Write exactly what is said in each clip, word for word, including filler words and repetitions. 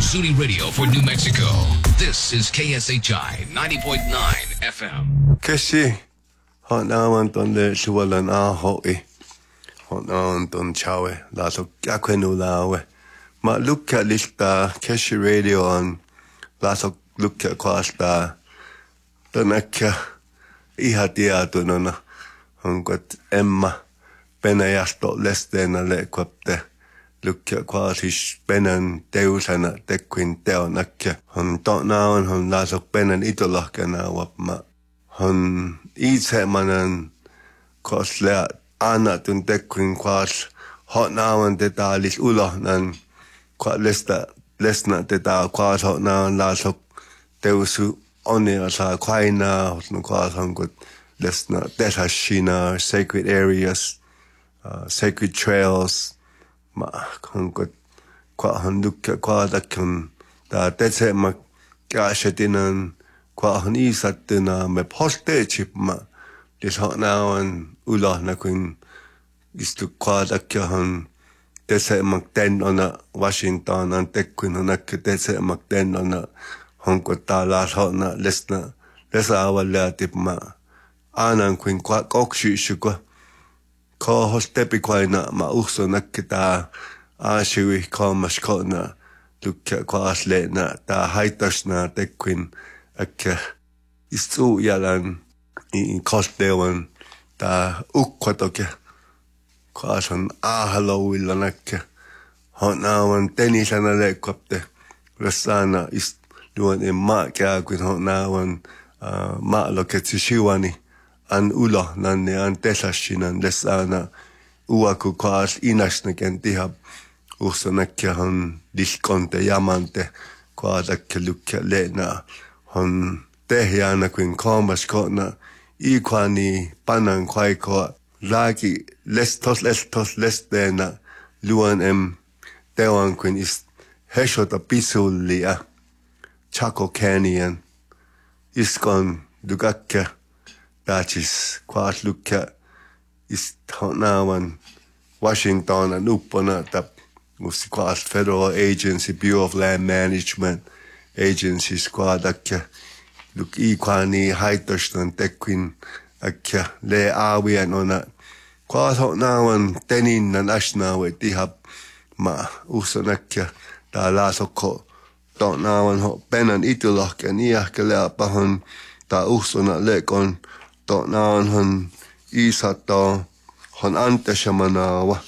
Zuni Radio for New Mexico. This is K S H I ninety point nine F M. Kasi, hon naman ton le siwalan a hoi. Hon naman ton chawe. Lato kakwenu lawe. Ma lukka lista Keshi Radio on. Lato lukka kwasta. Tonakka iha tiatunona. Hon kot Emma. Penajasto lesteena le kopte. Lukka kwaasis penan teusana tekkuin teonakka. Hon tonaan hon laasok penan itolahkana wapma. Hon itseemanan kos lea annatun tekkuin kwaas hotnaawan tetaalis ulohnan kwa lesta lesna tetaa kwaas hotnaawan laasok teusu onia saa kwaina hotno kwaas hankut lesna tesashina sacred areas. Uh, sacred trails, ma hankot kwa handukka kwa dakkan ta tetse ma kaashetinan kwa han isattuna me poste chip ma dis hotnawan ulahna kun istu kwa dakka han tetse ma ten ona Washington an tekkun onak tetse ma ten ona hankot ta las hotna lesna lesa awalla tip ma anan kun kwa kokshu shukwa ko hostepi kwaina ma uso nakita ashiwi ko maskona lukka kwaas leena ta haitasna tekwin akka istu yalan in kostewan ta ukkotoke kwaasan ahalowilla nakka honawan tenisana lekopte resana ist duan in ma kya kuin honawan ma loketshiwani an ulo nanne an tesashinan lesana uaku kwaas inasnaken tihab ursanakke han diskonte jamante kwaadakke lukka leena han tehjana kuin kaamas kona ikwani panan kwaiko laaki lestos lestos lesteena luan em tewan kuin is heshota pisullia Chaco Canyon iskon dugakke that is kwaas lukka is hotnawan Washington and uppona tap musti kwaas federal agency Bureau of Land Management agencies kwaadakka luk ikwani haitostan tekwin akka le awian ona kwaas hotnawan tenin nan ashnawe tihab ma usanakka ta lasokko hotnawan ho penan itulahkan iahkele pahon ta usona lekon Tonaan hon isata hon anteshamanawa.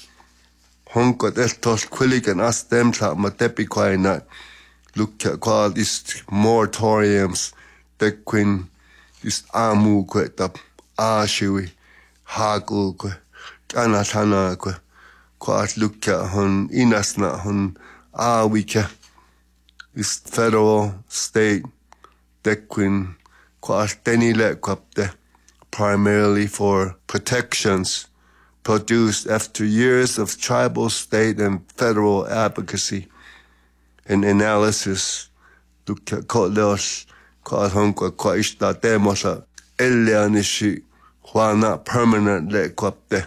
Honkot estos kwiliken astemsa ma tepikwaina lukka kwaal ist moratoriums tekwin ist amu kwe tap aashiwi haakul kwe kanasana kwe kwaas lukka hon inasna hon aawike ist federal state tekwin kwaas tenile kwapte primarily for protections produced after years of tribal, state, and federal advocacy and analysis. Lukka koleos kwa honkwa kwa ishta temosa elianishi huana permanently kwapte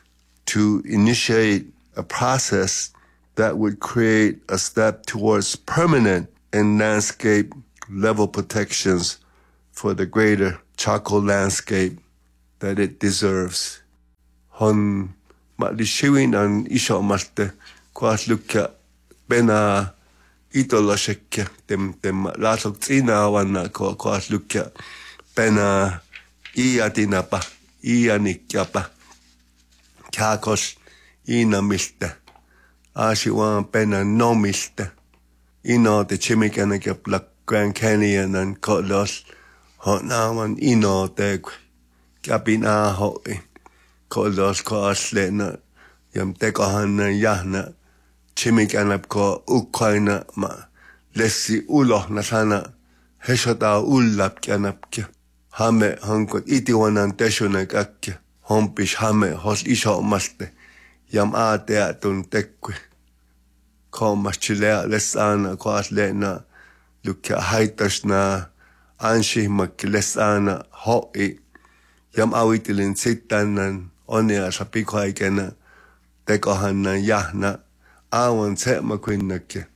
to initiate a process that would create a step towards permanent and landscape level protections for the greater Chaco landscape that it deserves. Hon malishiwin an isho maste kwaas lukka bena itoloshekke tem tem lasok tsina wana ko kwaas lukka bena iatinapa ianikyapa kakos inamiste ashiwan bena nomiste ino te chimikanake plak Grand Canyon and kolos hotnawan ino tekwe kapina hoi kolos kwaas leena yam tekohanna yahna chimikanap ko Ukraina ma lessi uloh nasana heshota ullap kyanapke hame hankot itiwanan teshunak akke hompish hame hos isho maste yam aatea tun tekwe komas chilea lesana kwaas leena lukka haitasna anshihmak lesana hoi yam awitilin sittanan onia sapikwaikena tekohanna yahna awan tsema kwinnake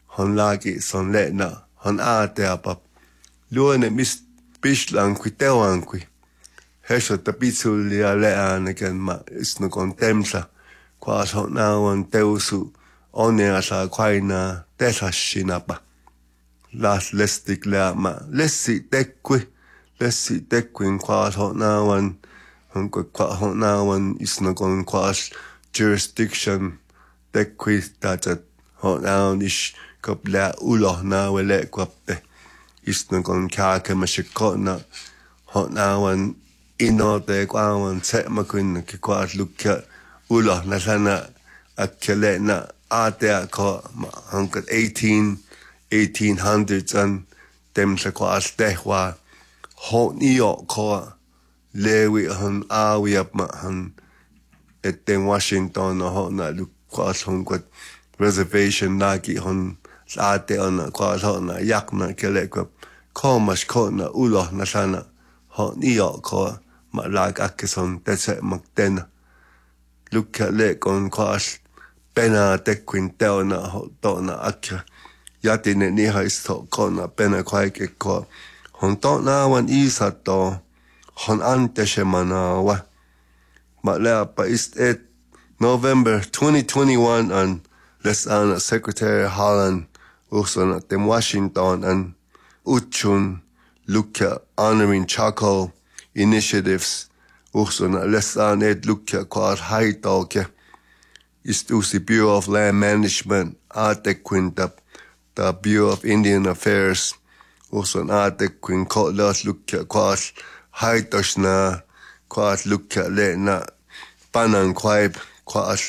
hon lagi son lena hon aatea pap luone mis pislan qui tewan qui heso tapitsulia leana ken ma isno contemsa quas hon nawan teusu onea sa quaina tesashinapa las lestik lea ma lessi tekwi lessi tekwin quas hon nawan hon qua hon nawan isno con quas jurisdiction tekwi tatat hon nawan ish kopla ulo na wele kwapte isno con kaka mashikona hon nawan ino te kwawan se makwin ki quas lukka ulo na sana akkele na atea ko hankat eighteen eighteen hundreds and dem sa quas tehwa hon iyo ko lewi han awi up ma han et in Washington no hon na luk quas hon quat reservation lagi hon ate on quas hon na yakna kele ko komas ko na ulo na sana hon iyo ko ma lag akison tese makten lukka le kon quas pena te quinteo na to na akya yatine ni haisto ko na pena kwai ke ko hon to na wan isa to hon ante shemana wa ma le pa ist et November twenty twenty-one and les ana Secretary Holland also na tem Washington and uchun lukka honoring charcoal initiatives also na les ana et lukka quad high talke ist usi Bureau of Land Management ate quintap the Bureau of Indian Affairs also na ate quin ko las lukka quad high na quad lukka le na panan quaib quad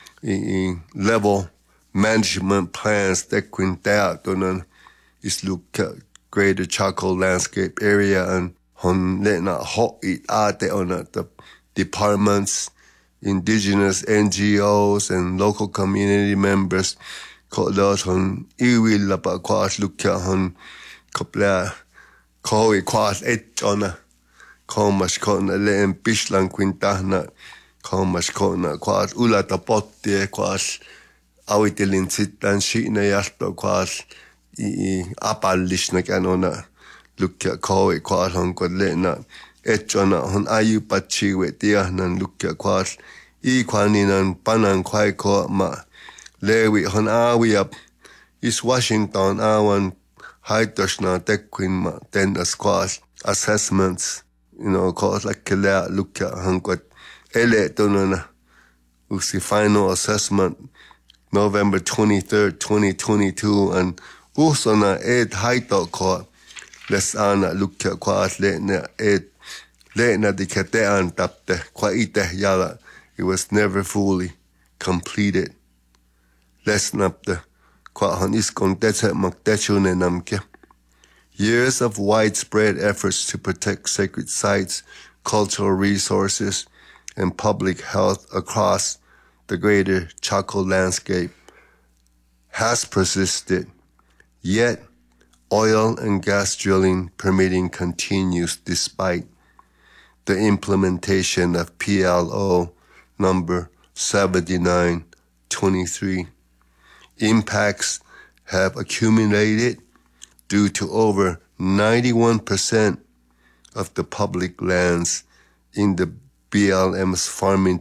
level management plans that quinta donan is lukka greater charcoal landscape area and hon le na ho it ate on the departments indigenous N G Os and local community members ko los hon iwi la pa quas lukka hon kopla ko i quas et ona komas kona le en pislan quintana komas kona quas ula tapotti quas awitelin sitan shina yasto quas i apallisna kanona lukka ko i quas hon ko le na etona hon ayu pachi we tia nan lukka quas i quaninan panan quai ko ma lewi hon awi up is Washington awan haitosna tekwin ma ten as quas assessments you know cause like kela lukka hon ko ele tonana usi final assessment November twenty-third twenty twenty-two and also na ed haito ko les ana lukka quas le na ed le na dikete an tapte qua ite yala it was never fully completed les napte qua han is kon tete maktechune namke years of widespread efforts to protect sacred sites cultural resources and public health across the greater Chaco landscape has persisted, yet oil and gas drilling permitting continues despite the implementation of P L O number seventy-nine twenty-three. Impacts have accumulated due to over ninety-one percent of the public lands in the B L M's farming